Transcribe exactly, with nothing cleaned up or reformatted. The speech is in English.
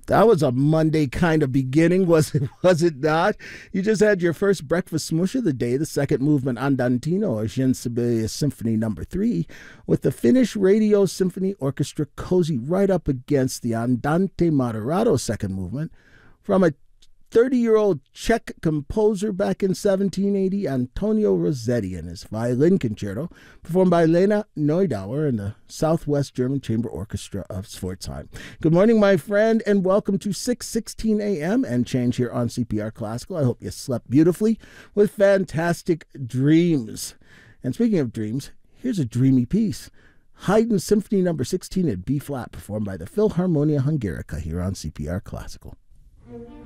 That was a Monday kind of beginning, was it? Was it not? You just had your first breakfast smoosh of the day, the second movement Andantino or Jean Sibelius Symphony Number Three, with the Finnish Radio Symphony Orchestra cozy right up against the Andante Moderato second movement from a thirty-year-old Czech composer back in seventeen eighty, Antonio Rossetti, and his violin concerto, performed by Lena Neudauer and the Southwest German Chamber Orchestra of Pforzheim. Good morning, my friend, and welcome to six sixteen a.m. and change here on C P R Classical. I hope you slept beautifully with fantastic dreams. And speaking of dreams, here's a dreamy piece. Haydn Symphony Number sixteen in B-flat, performed by the Philharmonia Hungarica here on C P R Classical.